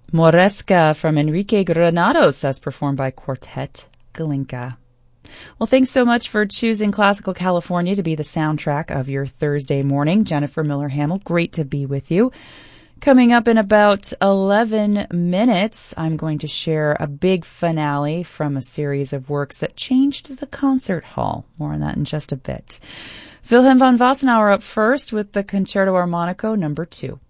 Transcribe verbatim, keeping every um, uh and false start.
Moresca from Enrique Granados as performed by Quartet Galinka. Well, thanks so much for choosing Classical California to be the soundtrack of your Thursday morning. Jennifer Miller-Hamill, great to be with you. Coming up in about eleven minutes, I'm going to share a big finale from a series of works that changed the concert hall. More on that in just a bit. Wilhelm von Wassenaar up first with the Concerto Armonico number two.